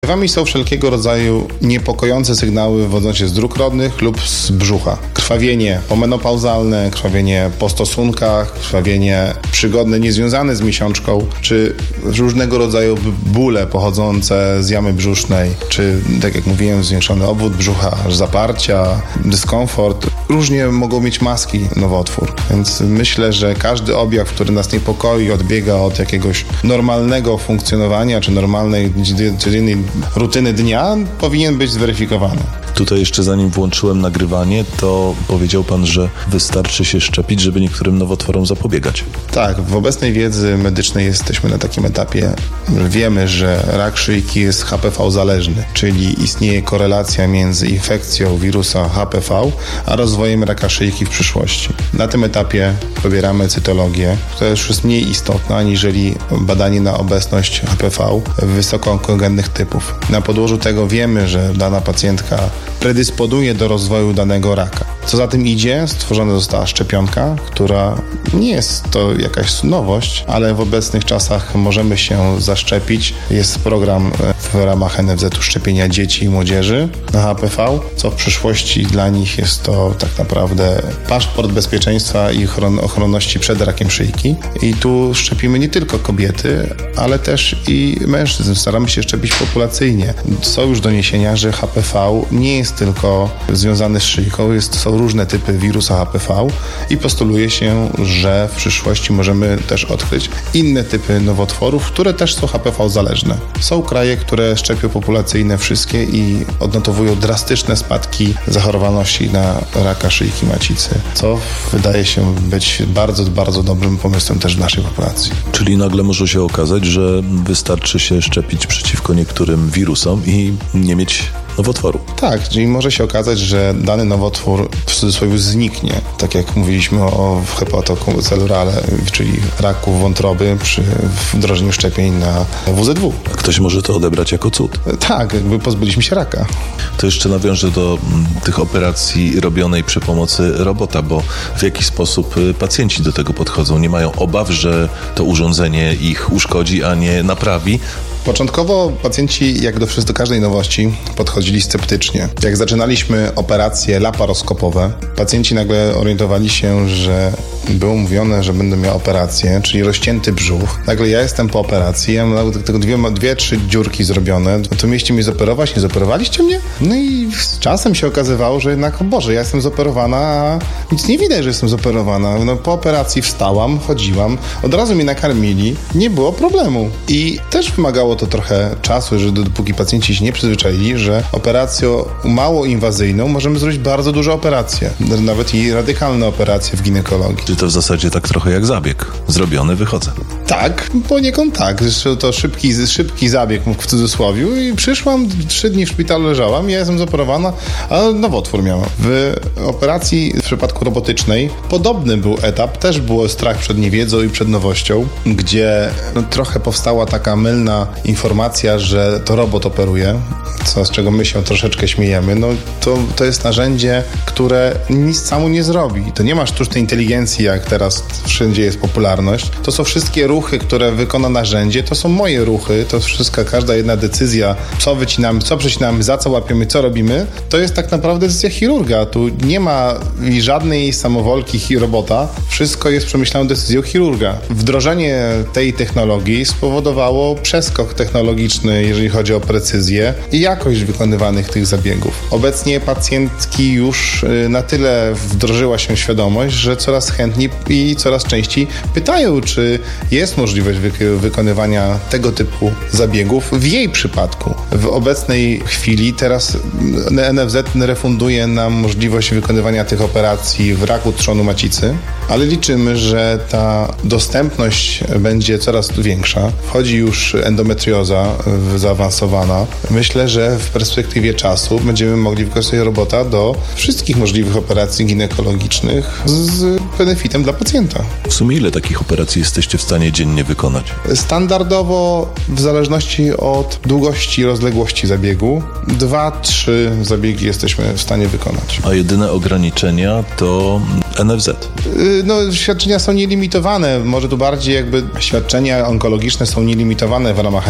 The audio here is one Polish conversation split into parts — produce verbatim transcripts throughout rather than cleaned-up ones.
Objawami są wszelkiego rodzaju niepokojące sygnały wywodzące się z dróg rodnych lub z brzucha. Krwawienie pomenopauzalne, krwawienie po stosunkach, krwawienie przygodne niezwiązane z miesiączką, czy różnego rodzaju bóle pochodzące z jamy brzusznej, czy, tak jak mówiłem, zwiększony obwód brzucha, zaparcia, dyskomfort. Różnie mogą mieć maski nowotwór, więc myślę, że każdy objaw, który nas niepokoi, odbiega od jakiegoś normalnego funkcjonowania, czy normalnej, codziennej rutyny dnia, powinien być zweryfikowany. Tutaj jeszcze zanim włączyłem nagrywanie, to powiedział pan, że wystarczy się szczepić, żeby niektórym nowotworom zapobiegać. Tak, w obecnej wiedzy medycznej jesteśmy na takim etapie, że wiemy, że rak szyjki jest H P V zależny, czyli istnieje korelacja między infekcją wirusa H P V a rozwojem raka szyjki w przyszłości. Na tym etapie pobieramy cytologię, która już jest mniej istotna aniżeli badanie na obecność H P V wysokoonkogennych typów. Na podłożu tego wiemy, że dana pacjentka predysponuje do rozwoju danego raka. Co za tym idzie, stworzona została szczepionka, która nie jest to jakaś nowość, ale w obecnych czasach możemy się zaszczepić. Jest program w ramach N F Z-u szczepienia dzieci i młodzieży na H P V, co w przyszłości dla nich jest to tak naprawdę paszport bezpieczeństwa i ochronności przed rakiem szyjki. I tu szczepimy nie tylko kobiety, ale też i mężczyzn. Staramy się szczepić populacyjnie. Są już doniesienia, że H P V nie jest tylko związany z szyjką, jest, są różne typy wirusa H P V i postuluje się, że w przyszłości możemy też odkryć inne typy nowotworów, które też są H P V zależne. Są kraje, które szczepią populacyjne wszystkie i odnotowują drastyczne spadki zachorowalności na raka szyjki macicy, co wydaje się być bardzo, bardzo dobrym pomysłem też w naszej populacji. Czyli nagle może się okazać, że wystarczy się szczepić przeciwko niektórym wirusom i nie mieć nowotworu. Tak, czyli może się okazać, że dany nowotwór w cudzysłowie zniknie. Tak jak mówiliśmy o hepatocelurale, czyli raku wątroby przy wdrożeniu szczepień na W Z W. A ktoś może to odebrać jako cud. Tak, jakby pozbyliśmy się raka. To jeszcze nawiążę do tych operacji robionej przy pomocy robota, bo w jaki sposób pacjenci do tego podchodzą? Nie mają obaw, że to urządzenie ich uszkodzi, a nie naprawi? Początkowo pacjenci, jak do, do każdej nowości, podchodzili sceptycznie. Jak zaczynaliśmy operacje laparoskopowe, pacjenci nagle orientowali się, że było mówione, że będę miał operację, czyli rozcięty brzuch. Nagle ja jestem po operacji, ja mam tylko dwie, dwie, trzy dziurki zrobione. No to mieliście mnie zoperować? Nie zoperowaliście mnie? No i z czasem się okazywało, że jednak, o Boże, ja jestem zoperowana, a nic nie widać, że jestem zoperowana. No, po operacji wstałam, chodziłam, od razu mnie nakarmili, nie było problemu. I też wymagało to trochę czasu, że dopóki pacjenci się nie przyzwyczaili, że operacją mało inwazyjną możemy zrobić bardzo duże operacje. Nawet i radykalne operacje w ginekologii. Czy to w zasadzie tak trochę jak zabieg? Zrobiony, wychodzę. Tak, poniekąd tak. Zresztą to szybki, szybki zabieg w cudzysłowiu i przyszłam, trzy dni w szpitalu leżałam, ja jestem zoperowana, a nowotwór miałam. W operacji w przypadku robotycznej podobny był etap, też było strach przed niewiedzą i przed nowością, gdzie no, trochę powstała taka mylna informacja, że to robot operuje, co, z czego my się troszeczkę śmiejemy. No to, to jest narzędzie, które nic samo nie zrobi. To nie ma sztucznej inteligencji, jak teraz wszędzie jest popularność. To są wszystkie ruchy, które wykona narzędzie, to są moje ruchy, to wszystko, każda jedna decyzja, co wycinamy, co przecinamy, za co łapiemy, co robimy, to jest tak naprawdę decyzja chirurga. Tu nie ma żadnej samowolki robota, wszystko jest przemyślaną decyzją chirurga. Wdrożenie tej technologii spowodowało przeskok technologiczny, jeżeli chodzi o precyzję i jakość wykonywanych tych zabiegów. Obecnie pacjentki już na tyle wdrożyła się świadomość, że coraz chętniej i coraz częściej pytają, czy jest możliwość wy- wykonywania tego typu zabiegów w jej przypadku. W obecnej chwili teraz N F Z refunduje nam możliwość wykonywania tych operacji w raku trzonu macicy, ale liczymy, że ta dostępność będzie coraz większa. Wchodzi już endometrioza zaawansowana. Myślę, że w perspektywie czasu będziemy mogli wykorzystać robota do wszystkich możliwych operacji ginekologicznych z benefitem dla pacjenta. W sumie ile takich operacji jesteście w stanie dziennie wykonać? Standardowo, w zależności od długości, rozległości zabiegu, dwa, trzy zabiegi jesteśmy w stanie wykonać. A jedyne ograniczenia to N F Z? No, świadczenia są nielimitowane. Może tu bardziej jakby świadczenia onkologiczne są nielimitowane w ramach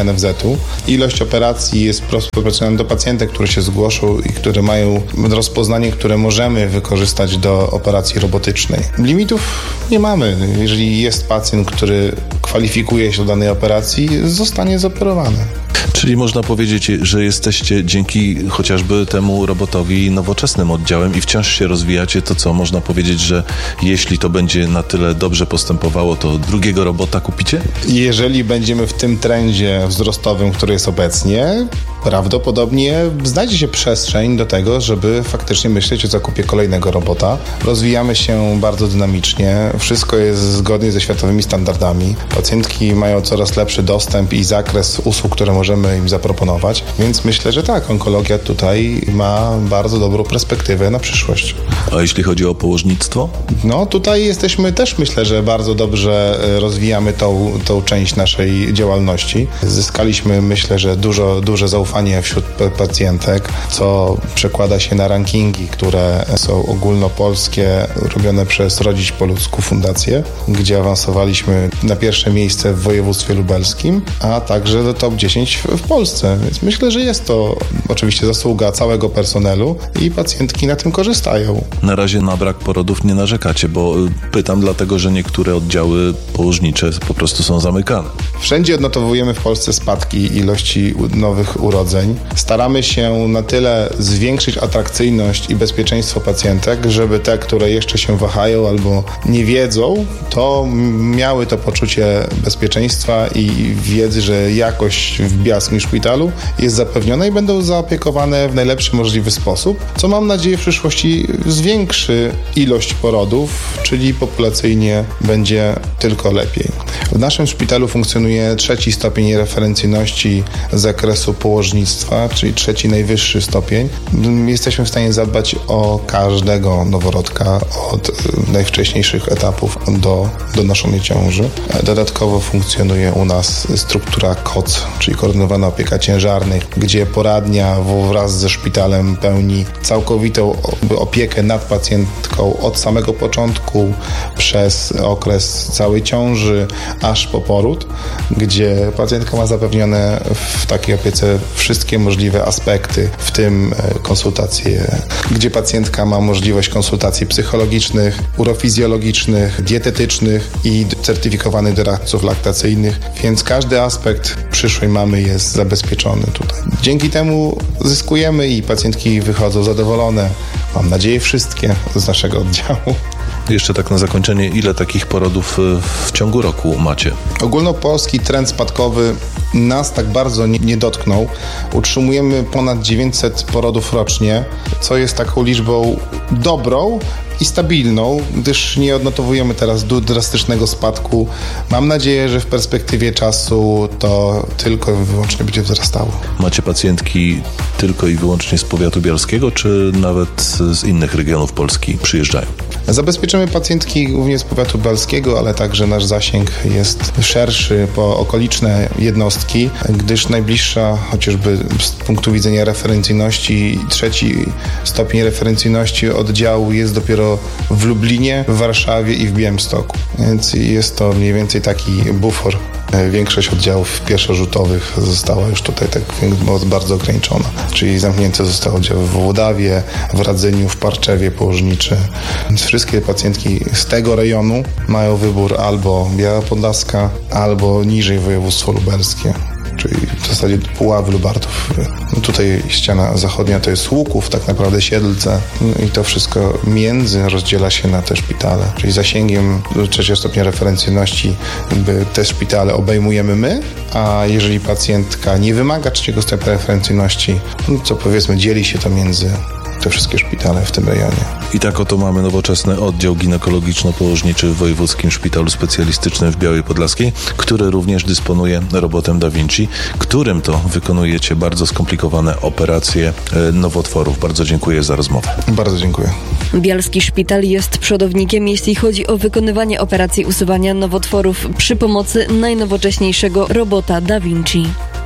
N F Z-u. Ilość operacji jest proporcjonalna do pacjentek, które się zgłoszą i które mają rozpoznanie, które możemy wykorzystać do operacji robotycznej. Limitów nie mamy. Jeżeli jest pacjent, który kwalifikuje się do danej operacji, zostanie zoperowany. Czyli można powiedzieć, że jesteście dzięki chociażby temu robotowi nowoczesnym oddziałem i wciąż się rozwijacie, to co? Można powiedzieć, że jeśli to będzie na tyle dobrze postępowało, to drugiego robota kupicie? Jeżeli będziemy w tym trendzie wzrostowym, który jest obecnie, prawdopodobnie znajdzie się przestrzeń do tego, żeby faktycznie myśleć o zakupie kolejnego robota. Rozwijamy się bardzo dynamicznie, wszystko jest zgodnie ze światowymi standardami. Pacjentki mają coraz lepszy dostęp i zakres usług, które możemy im zaproponować, więc myślę, że tak, onkologia tutaj ma bardzo dobrą perspektywę na przyszłość. A jeśli chodzi o położnictwo? No tutaj jesteśmy też, myślę, że bardzo dobrze rozwijamy tą, tą część naszej działalności. Zyskaliśmy, myślę, że dużo, duże zaufanie wśród pacjentek, co przekłada się na rankingi, które są ogólnopolskie, robione przez Rodzić po ludzku Fundację, gdzie awansowaliśmy na pierwsze miejsce w województwie lubelskim, a także do top dziesięć w Polsce. Więc myślę, że jest to oczywiście zasługa całego personelu i pacjentki na tym korzystają. Na razie na brak porodów nie narzekacie, bo pytam dlatego, że niektóre oddziały położnicze po prostu są zamykane. Wszędzie odnotowujemy w Polsce spadki ilości nowych urodzeń. Staramy się na tyle zwiększyć atrakcyjność i bezpieczeństwo pacjentek, żeby te, które jeszcze się wahają albo nie wiedzą, to miały to poczucie bezpieczeństwa i wiedzy, że jakość w białyskim szpitalu jest zapewniona i będą zaopiekowane w najlepszy możliwy sposób, co mam nadzieję w przyszłości zwiększy ilość porodów, czyli populacyjnie będzie tylko lepiej. W naszym szpitalu funkcjonuje trzeci stopień referencyjności z zakresu położnictwa, czyli trzeci najwyższy stopień. Jesteśmy w stanie zadbać o każdego noworodka od najwcześniejszych etapów do donoszonej ciąży. Dodatkowo funkcjonuje u nas struktura K O C, czyli koordynowana opieka ciężarnych, gdzie poradnia wraz ze szpitalem pełni całkowitą opiekę nad pacjentką od samego początku przez okres całej ciąży aż po poród, gdzie pacjentka ma zapewnione w takiej opiece wszystkie możliwe aspekty, w tym konsultacje, gdzie pacjentka ma możliwość konsultacji psychologicznych, urofizjologicznych, dietetycznych i certyfikowanych doradców laktacyjnych, więc każdy aspekt przyszłej mamy jest zabezpieczony tutaj. Dzięki temu zyskujemy i pacjentki wychodzą zadowolone. Mam nadzieję wszystkie z naszego oddziału. Jeszcze tak na zakończenie, ile takich porodów w ciągu roku macie? Ogólnopolski trend spadkowy nas tak bardzo nie, nie dotknął. Utrzymujemy ponad dziewięćset porodów rocznie, co jest taką liczbą dobrą i stabilną, gdyż nie odnotowujemy teraz drastycznego spadku. Mam nadzieję, że w perspektywie czasu to tylko i wyłącznie będzie wzrastało. Macie pacjentki tylko i wyłącznie z powiatu bialskiego, czy nawet z innych regionów Polski przyjeżdżają? Zabezpieczymy pacjentki głównie z powiatu bialskiego, ale także nasz zasięg jest szerszy po okoliczne jednostki, gdyż najbliższa, chociażby z punktu widzenia referencyjności, trzeci stopień referencyjności oddziału jest dopiero w Lublinie, w Warszawie i w Białymstoku. Więc jest to mniej więcej taki bufor. Większość oddziałów pierwszorzutowych została już tutaj tak bardzo ograniczona. Czyli zamknięte zostały oddziały w Włodawie, w Radzyniu, w Parczewie Położniczy. Więc wszystkie pacjentki z tego rejonu mają wybór albo Biała Podlaska, albo niżej województwo lubelskie. Czyli w zasadzie Puławy, Lubartów. No tutaj ściana zachodnia to jest Łuków, tak naprawdę Siedlce. No i to wszystko między rozdziela się na te szpitale. Czyli zasięgiem trzeciego stopnia referencyjności te szpitale obejmujemy my, a jeżeli pacjentka nie wymaga trzeciego stopnia referencyjności, no to powiedzmy dzieli się to między te wszystkie szpitale w tym rejonie. I tak oto mamy nowoczesny oddział ginekologiczno-położniczy w Wojewódzkim Szpitalu Specjalistycznym w Białej Podlaskiej, który również dysponuje robotem Da Vinci, którym to wykonujecie bardzo skomplikowane operacje nowotworów. Bardzo dziękuję za rozmowę. Bardzo dziękuję. Bialski Szpital jest przodownikiem, jeśli chodzi o wykonywanie operacji usuwania nowotworów przy pomocy najnowocześniejszego robota Da Vinci.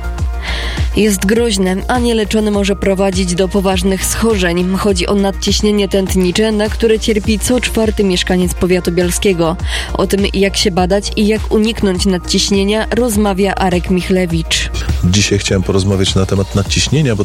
Jest groźne, a nieleczone może prowadzić do poważnych schorzeń. Chodzi o nadciśnienie tętnicze, na które cierpi co czwarty mieszkaniec powiatu bielskiego. O tym, jak się badać i jak uniknąć nadciśnienia, rozmawia Arek Michlewicz. Dzisiaj chciałem porozmawiać na temat nadciśnienia, bo